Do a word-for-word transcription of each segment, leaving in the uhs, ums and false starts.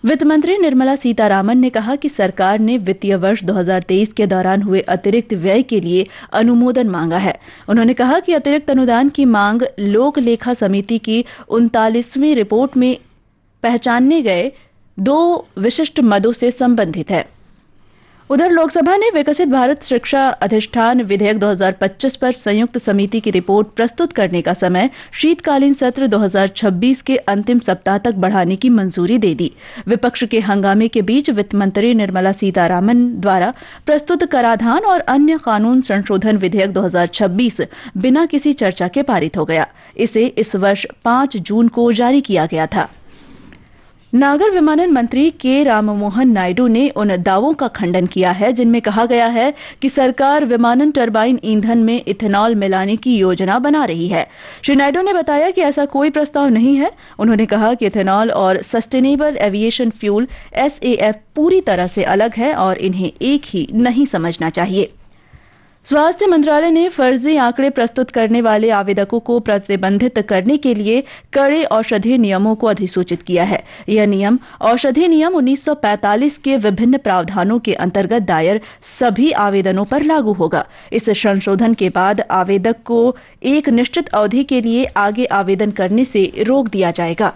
वित्त मंत्री निर्मला सीतारामन ने कहा कि सरकार ने वित्तीय वर्ष दो हज़ार तेईस के दौरान हुए अतिरिक्त व्यय के लिए अनुमोदन मांगा है। उन्होंने कहा कि अतिरिक्त अनुदान की मांग लोक लेखा समिति की उनतालीसवीं रिपोर्ट में पहचाने गए दो विशिष्ट मदों से संबंधित है। उधर लोकसभा ने विकसित भारत शिक्षा अधिष्ठान विधेयक दो हज़ार पच्चीस पर संयुक्त समिति की रिपोर्ट प्रस्तुत करने का समय शीतकालीन सत्र दो हज़ार छब्बीस के अंतिम सप्ताह तक बढ़ाने की मंजूरी दे दी। विपक्ष के हंगामे के बीच वित्त मंत्री निर्मला सीतारामन द्वारा प्रस्तुत कराधान और अन्य कानून संशोधन विधेयक दो हज़ार छब्बीस बिना किसी चर्चा के पारित हो गया। इसे इस वर्ष पांच जून को जारी किया गया था। नागर विमानन मंत्री के राममोहन नायडू ने उन दावों का खंडन किया है जिनमें कहा गया है कि सरकार विमानन टरबाइन ईंधन में इथेनॉल मिलाने की योजना बना रही है। श्री नायडू ने बताया कि ऐसा कोई प्रस्ताव नहीं है। उन्होंने कहा कि इथेनॉल और sustainable aviation fuel S A F पूरी तरह से अलग है और इन्हें एक ही नहीं समझना चाहिए। स्वास्थ्य मंत्रालय ने फर्जी आंकड़े प्रस्तुत करने वाले आवेदकों को प्रतिबंधित करने के लिए कड़े औषधि नियमों को अधिसूचित किया है। यह नियम औषधि नियम उन्नीस सौ पैंतालीस के विभिन्न प्रावधानों के अंतर्गत दायर सभी आवेदनों पर लागू होगा। इस संशोधन के बाद आवेदक को एक निश्चित अवधि के लिए आगे आवेदन करने से रोक दिया जाएगा।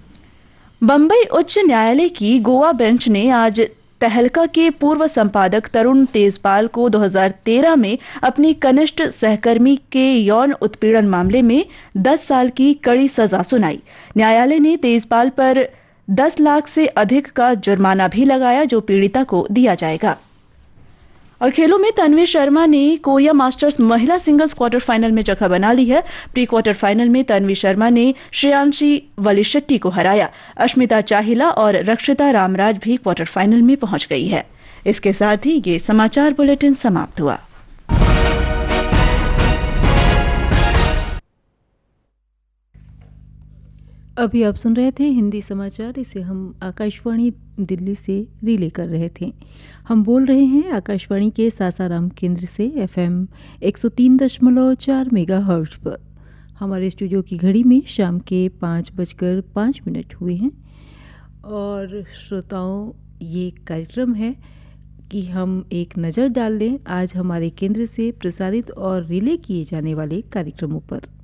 बंबई उच्च न्यायालय की गोवा बेंच ने आज तहलका के पूर्व संपादक तरुण तेजपाल को दो हज़ार तेरह में अपनी कनिष्ठ सहकर्मी के यौन उत्पीड़न मामले में दस साल की कड़ी सजा सुनाई। न्यायालय ने तेजपाल पर दस लाख से अधिक का जुर्माना भी लगाया जो पीड़िता को दिया जाएगा। और खेलों में तन्वी शर्मा ने कोरिया मास्टर्स महिला सिंगल्स क्वार्टर फाइनल में जगह बना ली है। प्री क्वार्टर फाइनल में तन्वी शर्मा ने श्रेयांशी वलिशेट्टी को हराया। अश्मिता चाहिला और रक्षिता रामराज भी क्वार्टर फाइनल में पहुंच गई है। इसके साथ ही ये समाचार बुलेटिन समाप्त हुआ। अभी आप सुन रहे थे हिंदी समाचार। इसे हम आकाशवाणी दिल्ली से रिले कर रहे थे। हम बोल रहे हैं आकाशवाणी के सासाराम केंद्र से एफएम एक सौ तीन दशमलव चार मेगाहर्ट्ज पर। हमारे स्टूडियो की घड़ी में शाम के पाँच बजकर पाँच मिनट हुए हैं और श्रोताओं ये कार्यक्रम है कि हम एक नज़र डाल लें आज हमारे केंद्र से प्रसारित और रिले किए जाने वाले कार्यक्रमों पर।